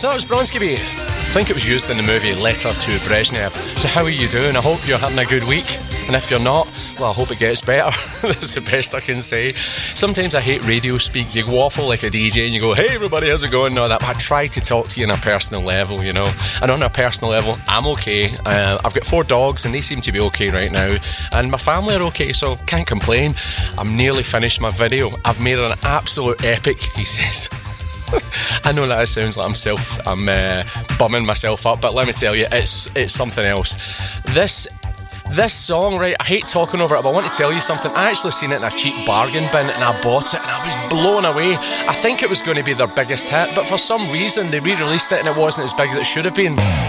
So that was Bronski. I think it was used in the movie Letter to Brezhnev. So how are you doing? I hope you're having a good week. And if you're not, well, I hope it gets better. That's the best I can say. Sometimes I hate radio speak. You waffle like a DJ and you go, hey everybody, how's it going? And all that. But I try to talk to you on a personal level, you know. And on a personal level, I'm okay. I've got 4 dogs and they seem to be okay right now. And my family are okay, so can't complain. I'm nearly finished my video. I've made an absolute epic, he says. I know that it sounds like I'm bumming myself up, but let me tell you, it's something else. This song, right, I hate talking over it, but I want to tell you something. I actually seen it in a cheap bargain bin and I bought it and I was blown away. I think it was going to be their biggest hit, but for some reason they re-released it and it wasn't as big as it should have been.